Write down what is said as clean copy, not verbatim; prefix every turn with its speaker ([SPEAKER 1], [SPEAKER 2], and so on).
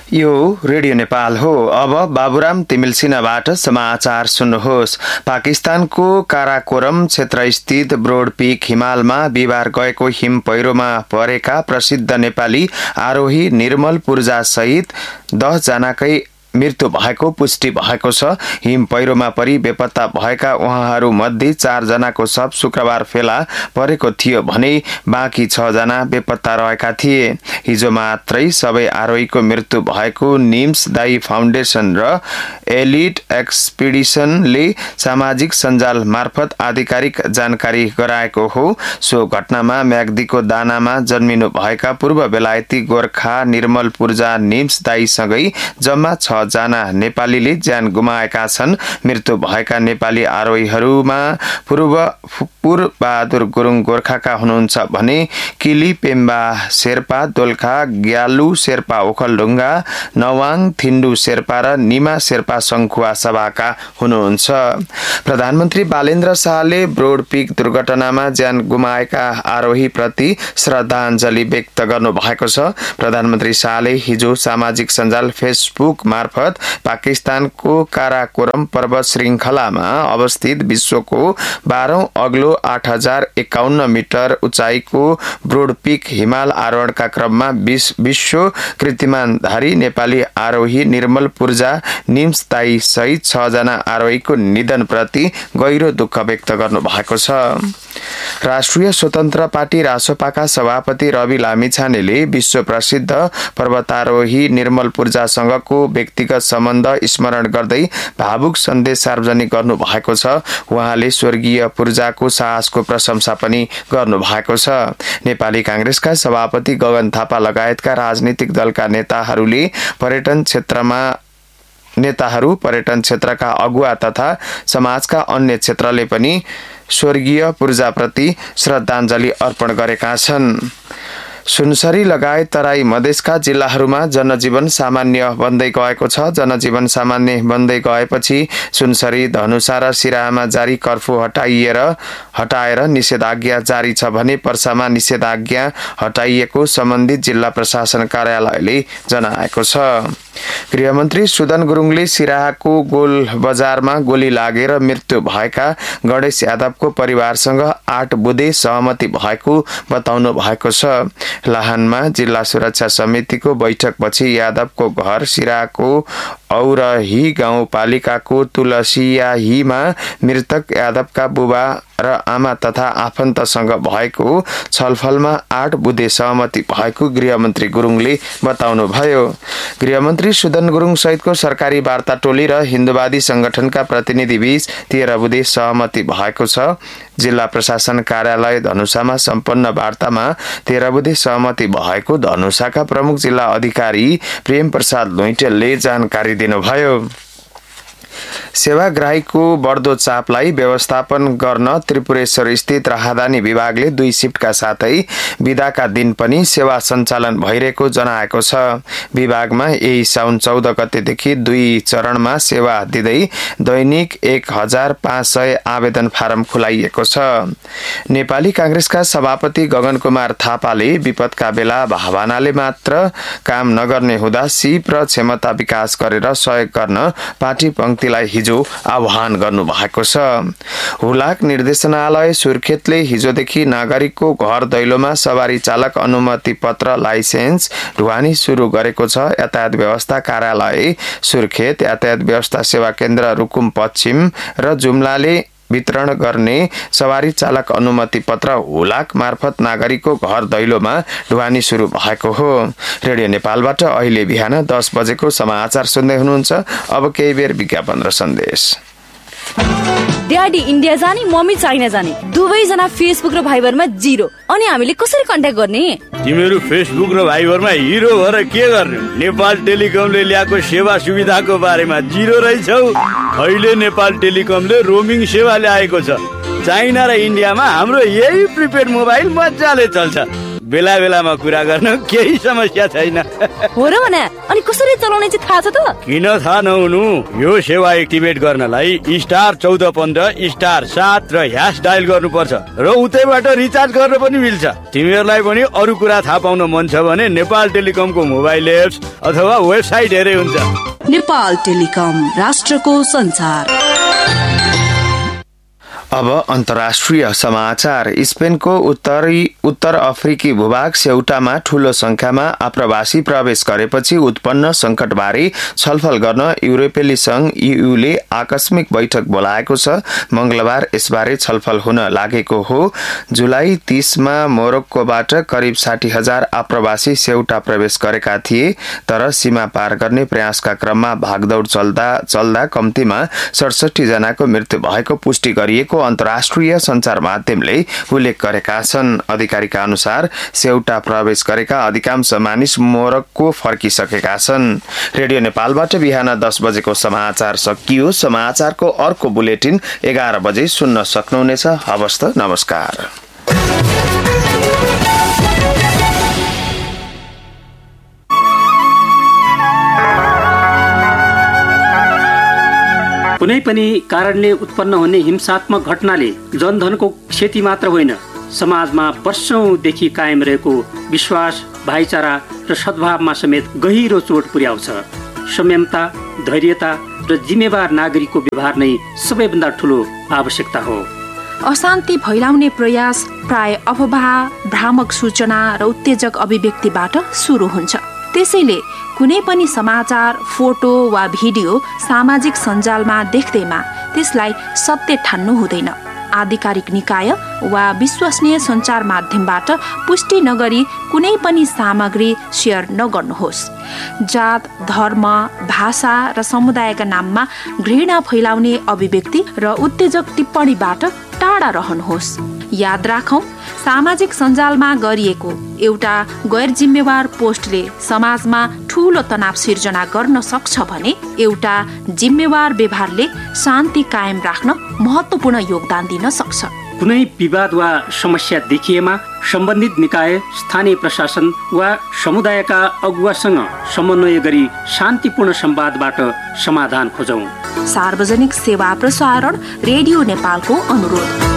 [SPEAKER 1] यो रेडियो नेपाल हो। अब बाबुराम तिमिलसिनाबाट समाचार सुन्नुहोस्। पाकिस्तानको काराकोरम क्षेत्रस्थित ब्रोड पीक हिमालमा बिहिबार गएको हिम पहिरोमा परेका प्रसिद्ध नेपाली आरोही निर्मल पूर्जा सहित 10 जनाकै मृत्यु भएको पुष्टि भएको छ। हिम पहिरोमा परि बेपत्ता भएका उहाँहरू मध्ये 4 जनाको शव शुक्रबार फेला परेको थियो भने बाँकी 6 जना बेपत्ता रहेका थिए। हिजो मात्रै सबै आरोहीको मृत्यु भएको निम्स दाई फाउन्डेसन र एलिट एक्सपिडिसनले सामाजिक सञ्जाल मार्फत आधिकारिक जानकारी गराएको हो। सो घटनामा म्याग्दीको दानामा जन्मिनु भएका पूर्व बेलायती गोर्खा निर्मल पूर्जा निम्स दाईसँगै जम्मा 6 जना नेपालीले ज्यान गुमाएका छन्। मृत्यु भएका नेपाली आरोहीहरूमा पुर बहादुर गुरुङ गोर्खाका हुनुहुन्छ भने किली पेम्बा शेर्पा दोलखा ग्यालु शेर्पा ओखलढुङ्गा नवाङ थिन्डु शेर्पा र निमा शेर्पा सङ्खुवा सभाका हुनुहुन्छ। प्रधानमन्त्री बालेन्द्र शाहले ब्रोड पीक दुर्घटनामा ज्यान गुमाएका आरोही प्रति श्रद्धाञ्जली व्यक्त गर्नु भएको छ। प्रधानमन्त्री शाहले हिजो सामाजिक सञ्जाल फेसबुक मार्फत पाकिस्तानको काराकोरम पर्वत श्रृङ्खलामा अवस्थित विश्वको 12औं अग्लो 8051 मिटर उचाइको ब्रोड पीक हिमाल आरोहणका क्रममा विश्व कीर्तिमानधारी नेपाली आरोही निर्मल पूर्जा निम्स दाई सहित 6 जना आरोहीको निधनप्रति गहिरो दुःख व्यक्त गर्नु भएको छ। राष्ट्रिय स्वतन्त्र पार्टी रासोपाका सभापति रवि लामिछानेले विश्व प्रसिद्ध पर्वतारोही निर्मल पूर्जासँगको व्यक्तिगत सम्बन्ध स्मरण गर्दै भावुक सन्देश सार्वजनिक गर्नु भएको छ। उहाँले स्वर्गीय पूर्जाको साहसको प्रशंसा पनि गर्नु भएको छ। नेपाली कांग्रेसका सभापति गगन थापा लगायतका राजनीतिक दलका पर्यटन क्षेत्रका अगुवा तथा समाजका अन्य क्षेत्रले पनि स्वर्गीय पूर्जाप्रति श्रद्धाञ्जली अर्पण गरेका छन्। सुनसरी लगायत तराई मधेसका जिल्लाहरूमा जनजीवन सामान्य बन्दै गएको छ। जनजीवन सामान्य बन्दै गएपछि सुनसरी धनुषा र सिराहामा जारी कर्फ्यू हटाएर निषेधाज्ञा जारी छ भने पर्सामा निषेधाज्ञा हटाइएको सम्बन्धित जिल्ला प्रशासन कार्यालयले जनाएको छ। गृहमन्त्री सुदन गुरुङले सिराहाको गोल बजारमा गोली लागेर मृत्यु भएका गणेश यादवको परिवारसँग 8 बुँदे सहमति भएको बताउनु भएको छ। लाहानमा जिल्ला सुरक्षा समितिको बैठकपछि यादवको घर सिराहाको औरही गाउँपालिकाको तुलसियाहीमा मृतक यादवका बुबा र आमा तथा आफन्तसँग भएको छलफलमा 8 बुँदे सहमति भएको गृहमन्त्री गुरुङले बताउनुभयो। गृहमन्त्री सुदन गुरुङ सहितको सरकारी वार्ता टोली र हिन्दुवादी संगठनका प्रतिनिधि बीच 13 बुँदे सहमति भएको छ। जिल्ला प्रशासन कार्यालय धनुषामा सम्पन्न वार्तामा 13 बुँदे सहमति भएको धनुषाका प्रमुख जिल्ला अधिकारी प्रेम प्रसाद लुइटेलले जानकारी दिनुभयो। सेवाग्राहीको बढ्दो चापलाई व्यवस्थापन गर्न त्रिपुरेश्वर स्थित राहदानी विभागले 2 शिफ्टका साथै बिदाका दिन पनि सेवा सञ्चालन भइरहेको जनाएको छ। विभागमा यही साउन 14 गतेदेखि 2 चरणमा सेवा दिँदै दैनिक 1500 आवेदन फारम खुलाइएको छ। नेपाली कांग्रेसका सभापति गगन कुमार थापाले विपदका बेला भावनाले मात्र काम नगर्ने हुँदा सिप र क्षमता विकास गरेर सहयोग गर्न पार्टी पंक्तिलाई हिजो आह्वान गर्नु भएको छ। हुलाक निर्देशनालय सुर्खेतले हिजोदेखि नागरिकको घर दैलोमा सवारी चालक अनुमति पत्र लाइसेन्स ढुवानी सुरु गरेको छ। यातायात व्यवस्था कार्यालय सुर्खेत, यातायात व्यवस्था सेवा केन्द्र रुकुम पश्चिम र जुम्लाले वितरण गर्ने सवारी चालक अनुमति पत्र हुलाक मार्फत नागरिकको घर दैलोमा ढुवानी सुरु भएको हो। रेडियो नेपालबाट अहिले बिहान 10 बजेको समाचार सुन्दै हुनुहुन्छ। अब केही बेर विज्ञापन र सन्देश।
[SPEAKER 2] ड्याडी इन्डिया जाने, मम्मी चाइना जाने, दुवैजना फेसबुक र भाइबरमा 0। अनि हामीले कसरी कन्ट्याक्ट गर्ने?
[SPEAKER 3] तिमीहरू फेसबुक र भाइबरमा हिरो भएर के गर्ने? नेपाल टेलिकमले ल्याएको सेवा सुविधाको बारेमा 0 रहेछौ। अहिले नेपाल टेलिकमले रोमिङ सेवा ल्याएको छ। चाइना र इन्डियामा हाम्रो यही प्रिपेड मोबाइल मजाले चल्छ। बेला बेलामा कुरा गर्न केही समस्या छैन।
[SPEAKER 2] हो र भने अनि कसरी चलाउने चाहिँ थाहा छ त?
[SPEAKER 3] किन थाहा नहुनु? यो सेवा एक्टिभेट गर्नलाई *1415*7 र # डायल गर्नुपर्छ र उतैबाट रिचार्ज गर्न पनि मिल्छ। तिमीहरूलाई पनि अरू कुरा थाहा पाउन मन छ भने नेपाल टेलिकमको मोबाइल एप्स अथवा वेबसाइट हेरे हुन्छ।
[SPEAKER 4] नेपाल टेलिकम, राष्ट्रको संचार।
[SPEAKER 1] अब अन्तर्राष्ट्रिय समाचार। स्पेनको उत्तर अफ्रिकी भूभाग सेउटामा ठूलो संख्यामा आप्रवासी प्रवेश गरेपछि उत्पन्न संकटबारे छलफल गर्न युरोपेली संघ EUले आकस्मिक बैठक बोलाएको छ। मंगलबार यसबारे छलफल हुन लागेको हो। जुलाई 30मा मोरक्कोबाट करिब 60,000 आप्रवासी सेउटा प्रवेश गरेका थिए, तर सीमा पार गर्ने प्रयासका क्रममा भागदौड चल्दा कम्तीमा 67 जनाको मृत्यु भएको पुष्टि गरिएको अन्तर्राष्ट्रिय सञ्चार माध्यमले उल्लेख गरेका छन्। अधिकारीका अनुसार सेउटा प्रवेश गरेका अधिकांश मानिस मोरक्को फर्किसकेका छन्। रेडियो नेपालबाट बिहान 10 बजेको समाचार सकियो। समाचारको अर्को बुलेटिन 11 बजे सुन्न सक्नुहुनेछ। हवस् त, नमस्कार।
[SPEAKER 5] कुनै पनि कारणले उत्पन्न हुने हिंसात्मक घटनाले जनधनको क्षति मात्र होइन, समाजमा वर्षौंदेखि कायम रहेको विश्वास, भाइचारा र सद्भावमा समेत गहिरो चोट पुर्याउँछ। संयमता, धैर्यता र जिम्मेवार नागरिकको व्यवहार नै सबैभन्दा ठूलो आवश्यकता हो।
[SPEAKER 6] अशान्ति फैलाउने प्रयास प्राय अफवाह, भ्रामक सूचना र उत्तेजक अभिव्यक्तिबाट सुरु हुन्छ। त्यसैले कुनै पनि समाचार, फोटो वा भिडियो सामाजिक सञ्जालमा देख्दैमा त्यसलाई सत्य ठान्नु हुँदैन। आधिकारिक निकाय वा विश्वसनीय सञ्चार माध्यमबाट पुष्टि नगरी कुनै पनि सामग्री सेयर नगर्नुहोस्। जात, धर्म, भाषा र समुदायका नाममा घृणा फैलाउने अभिव्यक्ति र उत्तेजक टिप्पणीबाट टाढा रहनुहोस्। याद राखौं, सामाजिक सञ्जालमा गरिएको एउटा गैर जिम्मेवार पोस्टले समाजमा ठूलो तनाव सिर्जना गर्न सक्छ भने एउटा जिम्मेवार व्यवहारले शान्ति कायम राख्न महत्त्वपूर्ण योगदान दिन सक्छ।
[SPEAKER 5] कुनै विवाद वा समस्या देखिएमा सम्बन्धित निकाय, स्थानीय प्रशासन वा समुदायका अगुवासँग समन्वय गरी शान्तिपूर्ण संवादबाट समाधान खोजौं।
[SPEAKER 6] सार्वजनिक सेवा प्रसारण रेडियो नेपालको अनुरोध।